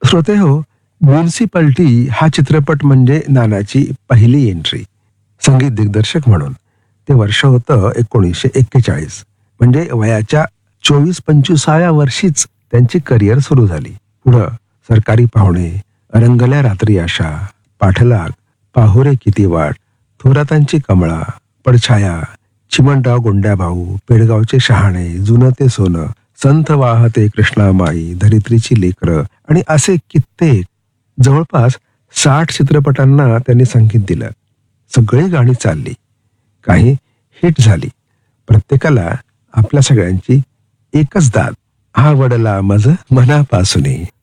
श्रोते हो, म्युन्सिपाल्टी हा चित्रपट म्हणजे नानाची पहिली एंट्री संगीत दिग्दर्शक म्हणून. ते वर्ष होतं 1941. म्हणजे वयाच्या 24-25व्या वर्षीच त्यांची करिअर सुरू झाली. पुढं सरकारी पाहुणे, रंगल्या रात्री आशा, पाठलाग, पाहुरे किती वाट, थोरातांची कमळा, पडछाया, चिमणराव गोंड्याभाऊ, पेडगावचे शहाणे, जुनं ते सोनं, संथ वाहते कृष्णामाई, धरित्रीची लेकरं आणि असे कित्येक, जवळपास 60 चित्रपटांना त्यांनी संगीत दिलं. सगळी गाणी चालली, काही हिट झाली. प्रत्येकाला आपल्या सगळ्यांची एकच दाद, आवडला मज मनापासून.